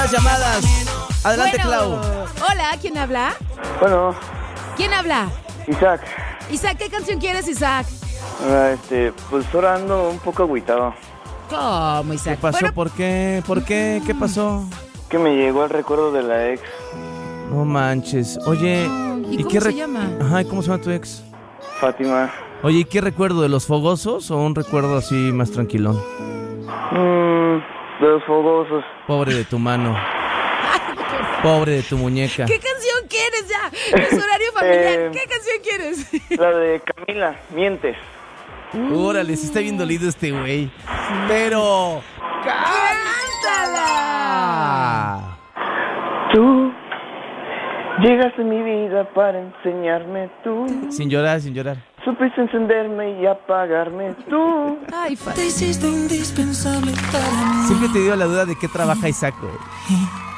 más llamadas. Adelante, Clau. Hola, ¿quién habla? Bueno, ¿Quién habla? Isaac, Isaac, ¿qué canción quieres, Isaac? pues ahora ando un poco agüitado. ¿Cómo, Isaac? ¿Qué pasó? Bueno, ¿Por qué? ¿Por qué? ¿Qué pasó? Que me llegó el recuerdo de la ex, No manches. Oye, ¿y cómo se llama? Ajá, ¿y cómo se llama tu ex? Fátima. Oye, ¿y qué recuerdo? ¿De los fogosos o un recuerdo así más tranquilón? De los fogosos. Pobre de tu mano. Pobre de tu muñeca. ¿Qué canción quieres ya? Es horario familiar. ¿Qué canción quieres? La de Camila, Mientes. Órale, se está bien dolido este güey. Pero... ¡Cántala! ¡Ah! Tú llegaste a mi vida para enseñarme tú. Sin llorar, sin llorar. Supiste encenderme y apagarme tú. Ay, Te hiciste indispensable para mí. Siempre te dio la duda de qué trabaja Isaac, güey.